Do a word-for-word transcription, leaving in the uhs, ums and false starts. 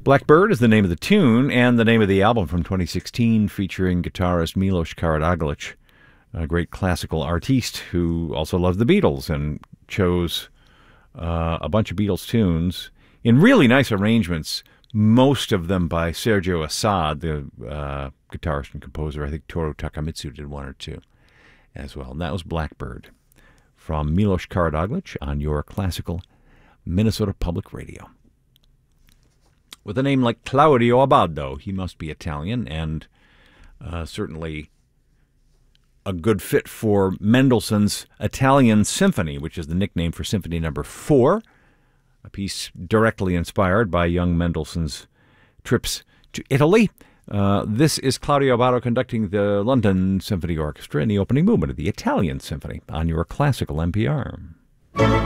Blackbird is the name of the tune and the name of the album from twenty sixteen, featuring guitarist Milos Karadzic, a great classical artiste who also loves the Beatles and chose uh, a bunch of Beatles tunes in really nice arrangements, most of them by Sergio Assad, the uh, guitarist and composer. I think Toru Takamitsu did one or two as well. And that was Blackbird from Milos Karadzic on your classical Minnesota Public Radio. With a name like Claudio Abbado, he must be Italian, and uh, certainly a good fit for Mendelssohn's Italian Symphony, which is the nickname for Symphony Number Four, a piece directly inspired by young Mendelssohn's trips to Italy. Uh, this is Claudio Abbado conducting the London Symphony Orchestra in the opening movement of the Italian Symphony on your classical N P R.